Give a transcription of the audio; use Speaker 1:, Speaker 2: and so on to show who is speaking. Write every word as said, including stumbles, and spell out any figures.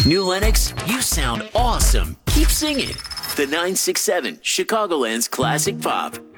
Speaker 1: New Lenox, you sound awesome. Keep singing. The nine six seven, Chicagoland's classic pop.